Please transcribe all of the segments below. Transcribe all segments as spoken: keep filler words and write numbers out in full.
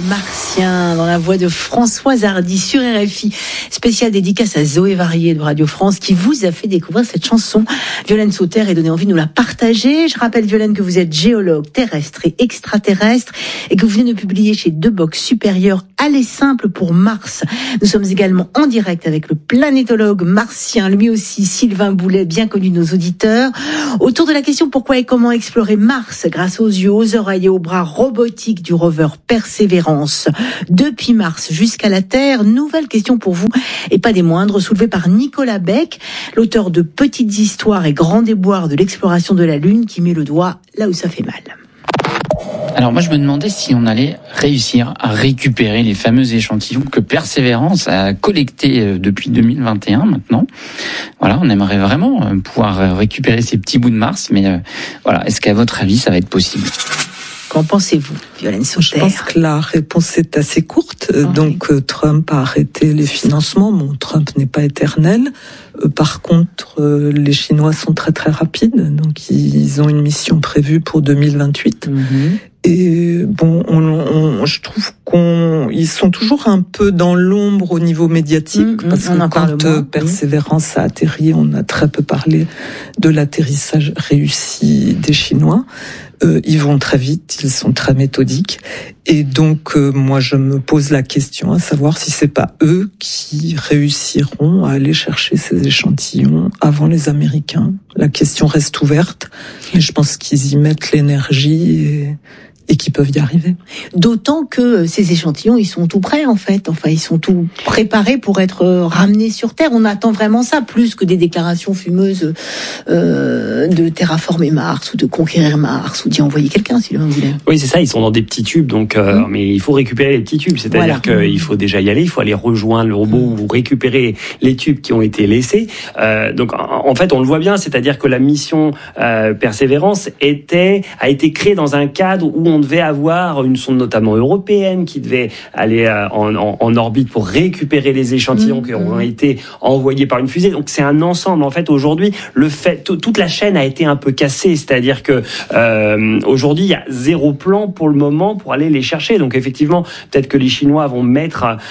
Martien, dans la voix de Françoise Hardy sur R F I. Spéciale dédicace à Zoé Varier de Radio France qui vous a fait découvrir cette chanson. Violaine Sauter et donné envie de nous la partager. Je rappelle, Violaine, que vous êtes géologue terrestre et extraterrestre et que vous venez de publier chez Deux Box Supérieur Aller simple pour Mars. Nous sommes également en direct avec le planétologue martien, lui aussi Sylvain Boulet, bien connu de nos auditeurs, autour de la question pourquoi et comment explorer Mars grâce aux yeux, aux oreilles et aux bras robotiques du rover Persévérance. Depuis Mars jusqu'à la Terre, nouvelle question pour vous, et pas des moindres, soulevée par Nicolas Beck, l'auteur de Petites histoires et grands déboires de l'exploration de la Lune, qui met le doigt là où ça fait mal. Alors moi je me demandais si on allait réussir à récupérer les fameux échantillons que Persévérance a collectés depuis deux mille vingt et un maintenant. Voilà, on aimerait vraiment pouvoir récupérer ces petits bouts de Mars, mais euh, voilà, est-ce qu'à votre avis ça va être possible ? Qu'en pensez-vous, Violaine Sauter ? Je pense que la réponse est assez courte. Ah, Donc oui. Trump a arrêté les financements. Bon, Trump n'est pas éternel. Par contre, les Chinois sont très très rapides. Donc ils ont une mission prévue pour deux mille vingt-huit. Mm-hmm. Et bon, on, on, je trouve qu'ils sont toujours un peu dans l'ombre au niveau médiatique, mmh, parce que quand euh, Persévérance a atterri, on a très peu parlé de l'atterrissage réussi des Chinois. Euh, ils vont très vite, ils sont très méthodiques, et donc euh, moi je me pose la question à savoir si c'est pas eux qui réussiront à aller chercher ces échantillons avant les Américains. La question reste ouverte, mais je pense qu'ils y mettent l'énergie et et qui peuvent y arriver. D'autant que ces échantillons, ils sont tout prêts en fait. Enfin, ils sont tout préparés pour être ramenés sur Terre. On attend vraiment ça, plus que des déclarations fumeuses euh, de terraformer Mars ou de conquérir Mars ou d'y envoyer quelqu'un, si l'on voulait. Oui, c'est ça. Ils sont dans des petits tubes, donc euh, mmh. mais il faut récupérer les petits tubes. C'est-à-dire voilà. qu'il faut déjà y aller. Il faut aller rejoindre le robot mmh. ou récupérer les tubes qui ont été laissés. Euh, donc, en, en fait, on le voit bien. C'est-à-dire que la mission euh, Persévérance était a été créée dans un cadre où on devait avoir une sonde notamment européenne qui devait aller en, en, en orbite pour récupérer les échantillons mmh. qui ont été envoyés par une fusée. Donc c'est un ensemble. En fait, aujourd'hui, le fait, t- toute la chaîne a été un peu cassée. C'est-à-dire que euh, aujourd'hui, il y a zéro plan pour le moment pour aller les chercher. Donc effectivement, peut-être que les Chinois vont mettre un,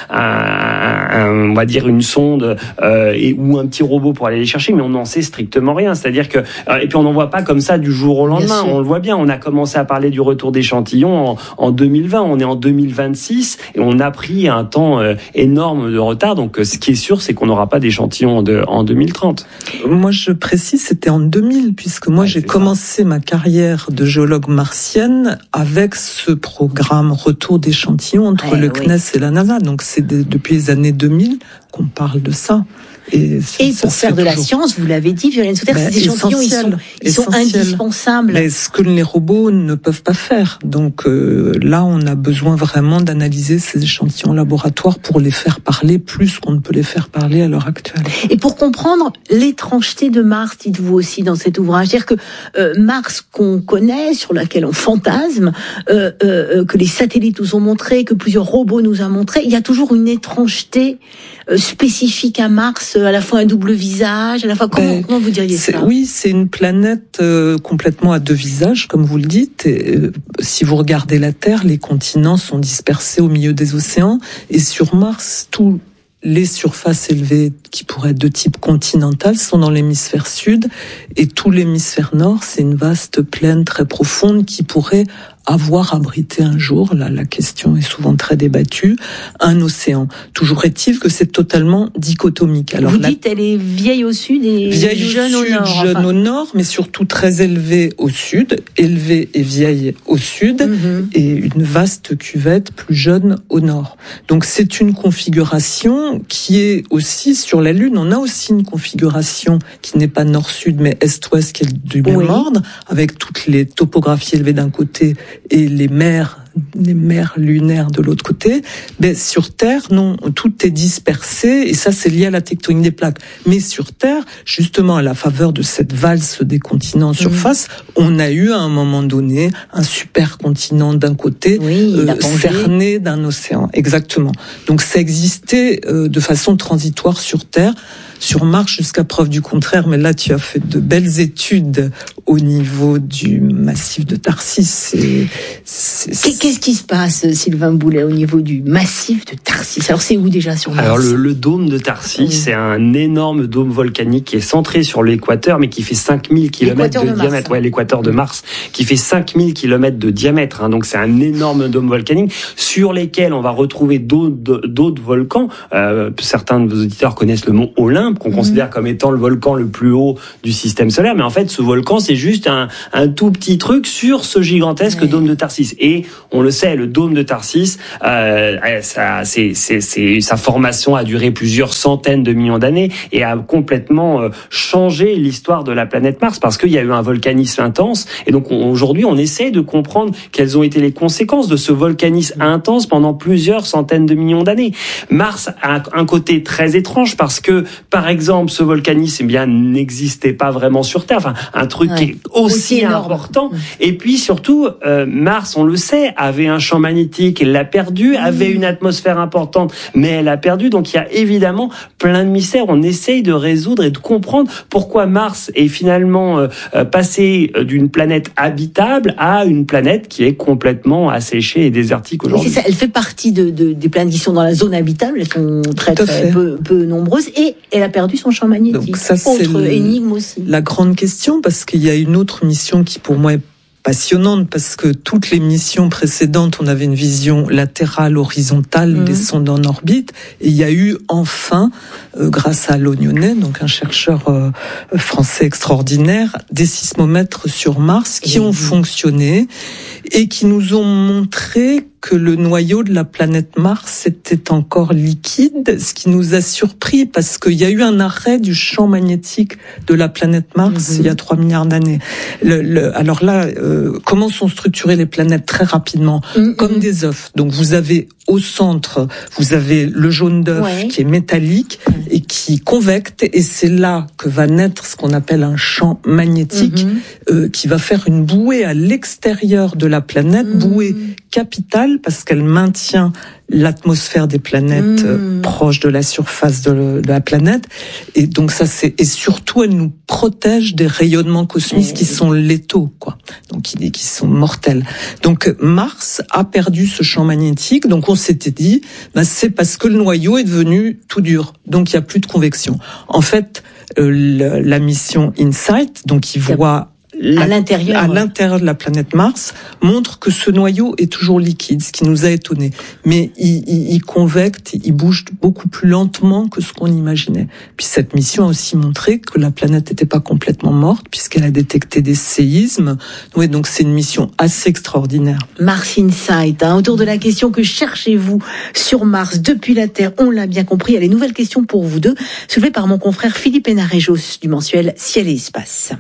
un, on va dire une sonde euh, et ou un petit robot pour aller les chercher, mais on n'en sait strictement rien. C'est-à-dire que et puis on n'en voit pas comme ça du jour au lendemain. On le voit bien. On a commencé à parler du retour d'échantillons En, en deux mille vingt, on est en deux mille vingt-six et on a pris un temps euh, énorme de retard. Donc, euh, ce qui est sûr, c'est qu'on n'aura pas d'échantillons de, en deux mille trente. Moi, je précise, c'était en deux mille, puisque moi, ouais, j'ai commencé ça. ma carrière de géologue martienne avec ce programme retour d'échantillons entre ouais, le oui. C N E S et la NASA. Donc, c'est de, depuis les années deux mille qu'on parle de ça. Et, et pour faire de la science, vous l'avez dit, Violaine Sauter, ben, ces échantillons, ils sont, ils sont indispensables. Mais ce que les robots ne peuvent pas faire. Donc euh, là, on a besoin vraiment d'analyser ces échantillons en laboratoire pour les faire parler plus qu'on ne peut les faire parler à l'heure actuelle. Et pour comprendre l'étrangeté de Mars, dites-vous aussi dans cet ouvrage, c'est-à-dire que euh, Mars qu'on connaît, sur laquelle on fantasme, euh, euh, que les satellites nous ont montré, que plusieurs robots nous ont montré, il y a toujours une étrangeté euh, spécifique à Mars, à la fois un double visage, à la fois comment, ben, comment vous diriez c'est, ça ? Oui, c'est une planète euh, complètement à deux visages, comme vous le dites. Et, euh, si vous regardez la Terre, les continents sont dispersés au milieu des océans, et sur Mars, tous les surfaces élevées qui pourraient être de type continental sont dans l'hémisphère sud, et tout l'hémisphère nord, c'est une vaste plaine très profonde qui pourrait avoir abrité un jour, là la question est souvent très débattue, un océan. Toujours est-il que c'est totalement dichotomique. Alors, vous la... dites elle est vieille au sud et vieille jeune au sud, au nord. Jeune enfin... au nord, mais surtout très élevée au sud, élevée et vieille au sud, mm-hmm. et une vaste cuvette plus jeune au nord. Donc c'est une configuration qui est aussi sur la Lune. On a aussi une configuration qui n'est pas nord-sud, mais est-ouest, qui est du même oui. ordre, avec toutes les topographies élevées d'un côté et les mers, les mers lunaires de l'autre côté. Ben, sur Terre, non, tout est dispersé, et ça, c'est lié à la tectonique des plaques. Mais sur Terre, justement, à la faveur de cette valse des continents en surface, mmh. on a eu, à un moment donné, un supercontinent d'un côté, oui, euh, cerné d'un océan. Exactement. Donc, ça existait euh, de façon transitoire sur Terre. Sur Mars, jusqu'à preuve du contraire, mais là, tu as fait de belles études au niveau du massif de Tharsis. C'est, c'est, Qu'est-ce qui se passe, Sylvain Boulet, au niveau du massif de Tharsis? Alors c'est où déjà sur Mars? Alors le, le dôme de Tharsis, oui. c'est un énorme dôme volcanique qui est centré sur l'équateur, mais qui fait cinq mille kilomètres de, de diamètre. Ouais, l'équateur de Mars, qui fait cinq mille kilomètres de diamètre. Hein. Donc c'est un énorme dôme volcanique sur lesquels on va retrouver d'autres, d'autres volcans. Euh, certains de vos auditeurs connaissent le mont Olympe, qu'on mmh. considère comme étant le volcan le plus haut du système solaire. Mais en fait, ce volcan, c'est juste un, un tout petit truc sur ce gigantesque oui. dôme de Tharsis. Et on le sait, le dôme de Tharsis, euh, ça, c'est, c'est, c'est, sa formation a duré plusieurs centaines de millions d'années et a complètement euh, changé l'histoire de la planète Mars parce qu'il y a eu un volcanisme intense. Et donc on, aujourd'hui, on essaie de comprendre quelles ont été les conséquences de ce volcanisme intense pendant plusieurs centaines de millions d'années. Mars a un côté très étrange parce que, par exemple, ce volcanisme eh bien n'existait pas vraiment sur Terre. Enfin, un truc ouais. qui est aussi, aussi important. Et puis surtout, euh, Mars, on le sait, avait un champ magnétique, elle l'a perdu, avait une atmosphère importante, mais elle a perdu. Donc il y a évidemment plein de mystères. On essaye de résoudre et de comprendre pourquoi Mars est finalement euh, passé d'une planète habitable à une planète qui est complètement asséchée et désertique aujourd'hui. C'est ça, elle fait partie de, de, des planètes qui sont dans la zone habitable, elles sont très, très peu, peu nombreuses, et elle a perdu son champ magnétique. Donc ça, c'est autre énigme aussi. La grande question, parce qu'il y a une autre mission qui pour moi est passionnante, parce que toutes les missions précédentes, on avait une vision latérale, horizontale, mmh. les sondes en orbite, et il y a eu enfin, euh, grâce à Lognonnet, donc un chercheur euh, français extraordinaire, des sismomètres sur Mars qui mmh. ont fonctionné et qui nous ont montré que le noyau de la planète Mars était encore liquide, ce qui nous a surpris parce qu'il y a eu un arrêt du champ magnétique de la planète Mars mmh. il y a trois milliards d'années. Le, le, alors là, euh, comment sont structurées les planètes très rapidement? mmh. Comme des œufs. Donc vous avez au centre, vous avez le jaune d'œuf ouais. qui est métallique mmh. et qui convecte, et c'est là que va naître ce qu'on appelle un champ magnétique mmh. euh, qui va faire une bouée à l'extérieur de la planète, mmh. bouée capitale parce qu'elle maintient l'atmosphère des planètes mmh. proches de la surface de, de la planète, et donc ça c'est et surtout elle nous protège des rayonnements cosmiques mmh. qui sont létaux, quoi, donc qui, qui sont mortels. Donc Mars a perdu ce champ magnétique, donc on s'était dit ben, c'est parce que le noyau est devenu tout dur, donc il y a plus de convection. En fait, euh, la, la mission InSight, donc il voit La, à l'intérieur, à ouais. l'intérieur de la planète Mars, montre que ce noyau est toujours liquide, ce qui nous a étonnés. Mais il, il, il convecte, il bouge beaucoup plus lentement que ce qu'on imaginait. Puis cette mission a aussi montré que la planète n'était pas complètement morte, puisqu'elle a détecté des séismes. Oui, donc c'est une mission assez extraordinaire. Mars Insight, hein, autour de la question que cherchez-vous sur Mars depuis la Terre, on l'a bien compris. Il y a les nouvelles questions pour vous deux, soulevées par mon confrère Philippe Hénarejos du mensuel Ciel et Espace.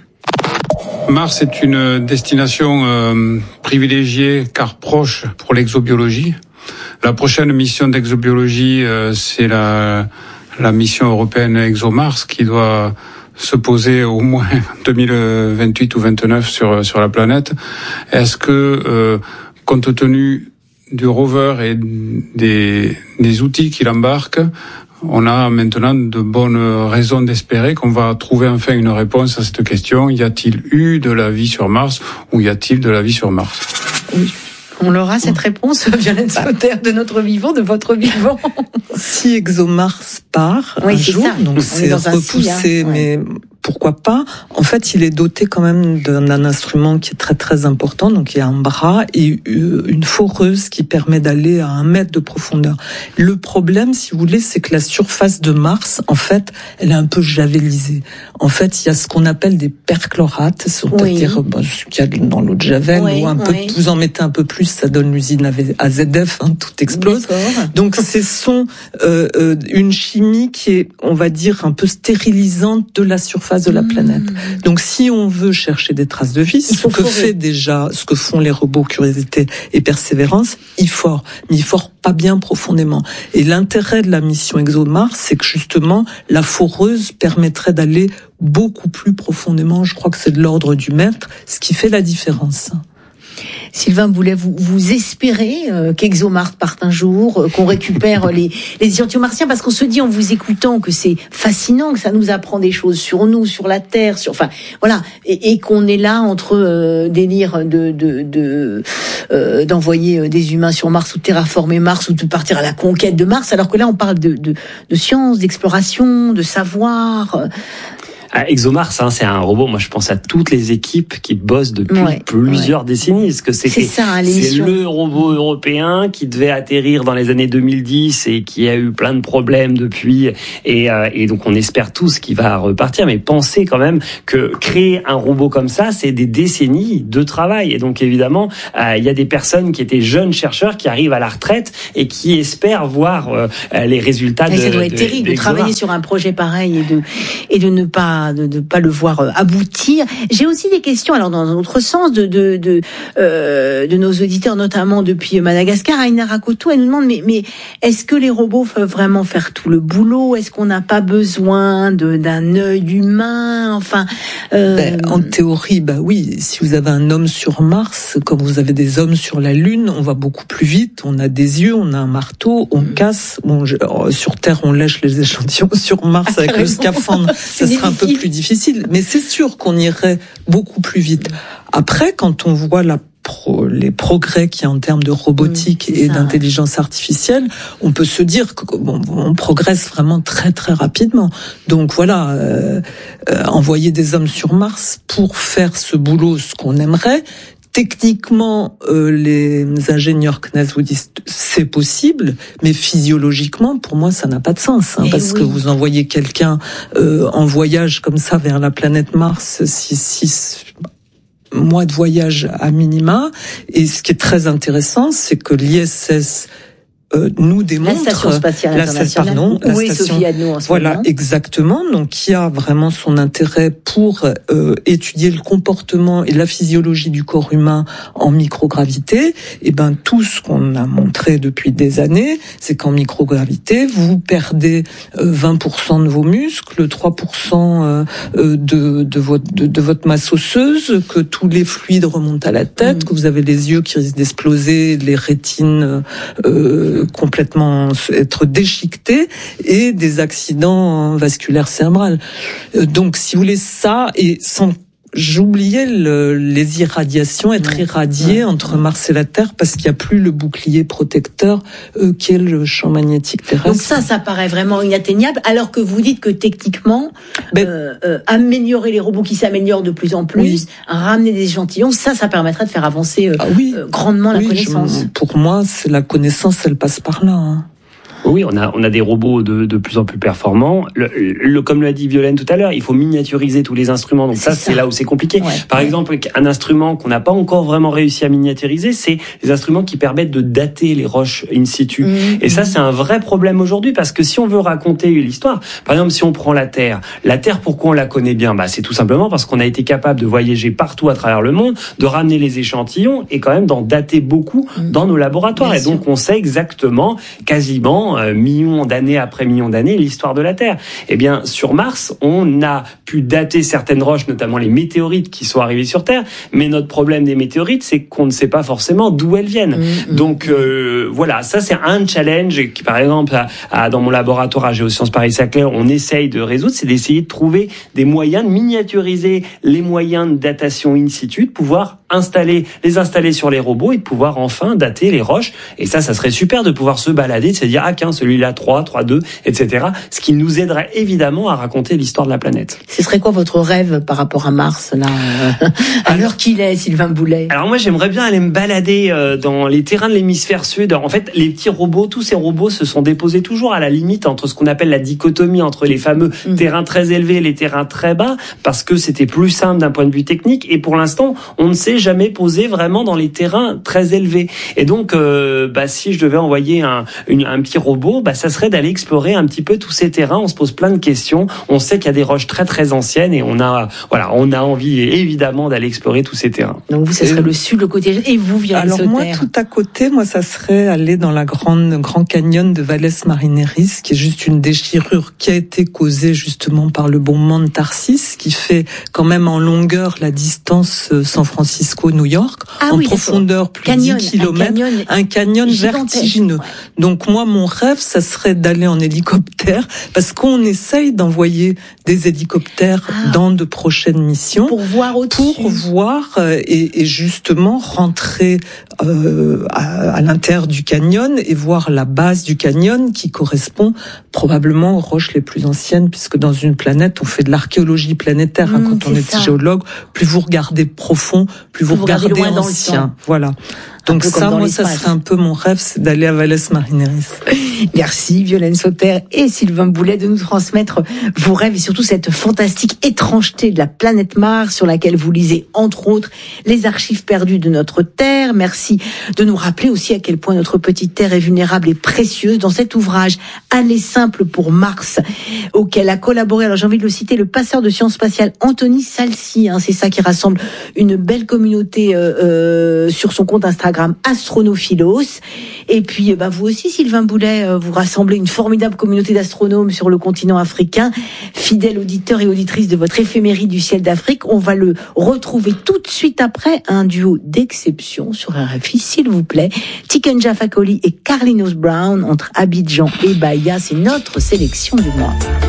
Mars est une destination euh, privilégiée car proche pour l'exobiologie. La prochaine mission d'exobiologie, euh, c'est la, la mission européenne ExoMars qui doit se poser au moins deux mille vingt-huit ou vingt-neuf sur sur la planète. Est-ce que, euh, compte tenu du rover et des, des outils qu'il embarque, on a maintenant de bonnes raisons d'espérer qu'on va trouver enfin une réponse à cette question. Y a-t-il eu de la vie sur Mars ou y a-t-il de la vie sur Mars? Oui. On aura cette réponse, Violaine Sauter, de notre vivant, de votre vivant. Si ExoMars part oui, un jour, ça. donc on c'est repoussé, si, hein. mais ouais. pourquoi pas? En fait, il est doté quand même d'un instrument qui est très très important. Donc il y a un bras et une foreuse qui permet d'aller à un mètre de profondeur. Le problème, si vous voulez, c'est que la surface de Mars, en fait, elle est un peu javelisée. En fait, il y a ce qu'on appelle des perchlorates, c'est-à-dire oui. bah, ce qu'il y a dans l'eau de Javel, oui, ou un oui. peu, vous en mettez un peu plus, ça donne l'usine A Z F, hein, tout explose. D'accord. Donc, ce sont euh, euh, une chimie qui est, on va dire, un peu stérilisante de la surface de la planète. Mmh. Donc, si on veut chercher des traces de vie, ce que fait déjà, ce que font les robots Curiosité et Persévérance, il fore, mais il fore pas bien profondément. Et l'intérêt de la mission ExoMars, c'est que justement, la foreuse permettrait d'aller beaucoup plus profondément. Je crois que c'est de l'ordre du mètre, ce qui fait la différence. Sylvain Boulet, vous, vous espérez euh, qu'ExoMars parte un jour, euh, qu'on récupère les, les échantillons martiens, parce qu'on se dit en vous écoutant que c'est fascinant, que ça nous apprend des choses sur nous, sur la Terre, sur, enfin, voilà, et, et qu'on est là entre euh, délire de, de, de euh, d'envoyer des humains sur Mars ou de terraformer Mars ou de partir à la conquête de Mars, alors que là on parle de, de, de science, d'exploration, de savoir. Euh, ExoMars, hein, c'est un robot. Moi, je pense à toutes les équipes qui bossent depuis ouais, plusieurs ouais. décennies. Parce que c'est, c'est, ça, hein, c'est le robot européen qui devait atterrir dans les années deux mille dix et qui a eu plein de problèmes depuis. Et, euh, et donc, on espère tous qu'il va repartir. Mais pensez quand même que créer un robot comme ça, c'est des décennies de travail. Et donc, évidemment, euh, il y a des personnes qui étaient jeunes chercheurs qui arrivent à la retraite et qui espèrent voir euh, les résultats. Mais de, ça doit être de, terrible de, de travailler sur un projet pareil et de et de ne pas de ne pas le voir aboutir. J'ai aussi des questions, alors dans un autre sens, de de de, euh, de nos auditeurs, notamment depuis Madagascar. Aïna Rakoto, elle nous demande, mais mais est-ce que les robots peuvent vraiment faire tout le boulot? Est-ce qu'on n'a pas besoin de d'un œil humain? Enfin, euh... ben, en théorie, bah oui. Si vous avez un homme sur Mars, comme vous avez des hommes sur la Lune, on va beaucoup plus vite. On a des yeux, on a un marteau, on casse. Bon, je, sur Terre, on lèche les échantillons. Sur Mars, avec le scaphandre, ça sera un peu plus difficile, mais c'est sûr qu'on irait beaucoup plus vite. Après, quand on voit la pro, les progrès qu'il y a en termes de robotique mmh, et ça, d'intelligence ouais. artificielle, on peut se dire qu'on on progresse vraiment très très rapidement. Donc voilà, euh, euh, envoyer des hommes sur Mars pour faire ce boulot, ce qu'on aimerait. Techniquement, euh, les ingénieurs C N E S vous disent c'est possible, mais physiologiquement, pour moi, ça n'a pas de sens, hein, parce oui. que vous envoyez quelqu'un euh, en voyage comme ça vers la planète Mars, six, six mois de voyage à minima, et ce qui est très intéressant, c'est que l'I S S Euh, nous démontre la station spatiale la, internationale. pardon, Où la est station, Sophie Adno en ce voilà moment. Exactement, donc qui a vraiment son intérêt pour euh, étudier le comportement et la physiologie du corps humain en microgravité. Et ben tout ce qu'on a montré depuis des années, c'est qu'en microgravité, vous perdez euh, vingt pour cent de vos muscles, trois pour cent euh, de de votre de, de votre masse osseuse, que tous les fluides remontent à la tête, mmh. que vous avez les yeux qui risquent d'exploser, les rétines euh, complètement être déchiquetés et des accidents vasculaires cérébraux. Donc, si vous voulez ça, et sans J'oubliais le, les irradiations, être ouais, irradié ouais, entre ouais. Mars et la Terre, parce qu'il n'y a plus le bouclier protecteur euh, qui est le champ magnétique terrestre. Donc ça, ça paraît vraiment inatteignable, alors que vous dites que techniquement, ben, euh, euh, améliorer les robots qui s'améliorent de plus en plus, oui. ramener des échantillons, ça, ça permettrait de faire avancer euh, ah oui, euh, grandement oui, la connaissance. Je, pour moi, c'est la connaissance, elle passe par là. Hein. Oui, on a on a des robots de de plus en plus performants. Le, le comme l'a dit Violaine tout à l'heure, il faut miniaturiser tous les instruments. Donc ça, ça. c'est là où c'est compliqué. Ouais. Par exemple, un instrument qu'on n'a pas encore vraiment réussi à miniaturiser, c'est les instruments qui permettent de dater les roches in situ. Mmh. Et ça, c'est un vrai problème aujourd'hui, parce que si on veut raconter l'histoire, par exemple, si on prend la Terre, la Terre, pourquoi on la connaît bien? Bah, c'est tout simplement parce qu'on a été capable de voyager partout à travers le monde, de ramener les échantillons et quand même d'en dater beaucoup mmh. dans nos laboratoires. Bien et donc, sûr. On sait exactement, quasiment Euh, millions d'années après millions d'années, l'histoire de la Terre. Eh bien, sur Mars, on a pu dater certaines roches, notamment les météorites qui sont arrivées sur Terre, mais notre problème des météorites, c'est qu'on ne sait pas forcément d'où elles viennent. Mmh, Donc, euh, voilà, ça c'est un challenge qui, par exemple, à, à, dans mon laboratoire à Géosciences Paris-Saclay, on essaye de résoudre, c'est d'essayer de trouver des moyens de miniaturiser les moyens de datation in situ, de pouvoir installer, les installer sur les robots et de pouvoir enfin dater les roches. Et ça, ça serait super de pouvoir se balader, de se dire, ah, tiens, celui-là, trois, trois, deux, et cetera. Ce qui nous aiderait évidemment à raconter l'histoire de la planète. Ce serait quoi votre rêve par rapport à Mars, là, à l'heure qu'il est, Sylvain Boulet? Alors moi, j'aimerais bien aller me balader dans les terrains de l'hémisphère sud. En fait, les petits robots, tous ces robots se sont déposés toujours à la limite entre ce qu'on appelle la dichotomie entre les fameux mmh. terrains très élevés et les terrains très bas, parce que c'était plus simple d'un point de vue technique. Et pour l'instant, on ne s'est jamais posé vraiment dans les terrains très élevés. Et donc, euh, bah, si je devais envoyer un, une, un petit robot, bah, ça serait d'aller explorer un petit peu tous ces terrains. On se pose plein de questions. On sait qu'il y a des roches très très anciennes et on a, voilà, on a envie évidemment d'aller explorer tous ces terrains. Donc vous, ça serait euh, le sud, le côté. Et vous, Violaine Alors Sauter. moi, tout à côté, moi, ça serait aller dans la grande grand canyon de Valles Marineris, qui est juste une déchirure qui a été causée justement par le bombement de Tarsis, qui fait quand même en longueur la distance San Francisco Francisco, New York, ah, en oui, profondeur plus canyon, de dix kilomètres, un canyon, un canyon vertigineux. Ouais. Donc moi, mon rêve, ça serait d'aller en hélicoptère, parce qu'on essaye d'envoyer des hélicoptères ah. dans de prochaines missions pour voir au-dessus. Pour voir euh, et, et justement rentrer euh, à, à l'intérieur du canyon et voir la base du canyon qui correspond probablement aux roches les plus anciennes, puisque dans une planète, on fait de l'archéologie planétaire. Mmh, hein, quand on est ça. géologue, plus vous regardez profond, plus, plus vous, vous regardez, regardez loin ancien. Dans le temps. Voilà. Donc ça, moi, ça serait un peu mon rêve, c'est d'aller à Valles Marineris. Merci Violaine Sauter et Sylvain Boulet de nous transmettre vos rêves et surtout cette fantastique étrangeté de la planète Mars sur laquelle vous lisez entre autres les archives perdues de notre Terre. Merci de nous rappeler aussi à quel point notre petite Terre est vulnérable et précieuse dans cet ouvrage Aller simple pour Mars auquel a collaboré, alors j'ai envie de le citer, le passeur de sciences spatiales Anthony Salsi. Hein, c'est ça qui rassemble une belle communauté euh, euh, sur son compte Instagram Astronophilos. Et puis bah, vous aussi Sylvain Boulet, vous rassemblez une formidable communauté d'astronomes sur le continent africain, fidèles auditeurs et auditrices de votre éphéméride du ciel d'Afrique. On va le retrouver tout de suite après, un duo d'exception sur R F I, s'il vous plaît. Tikenja Fakoly et Carlinhos Brown entre Abidjan et Bahia, c'est notre sélection du mois.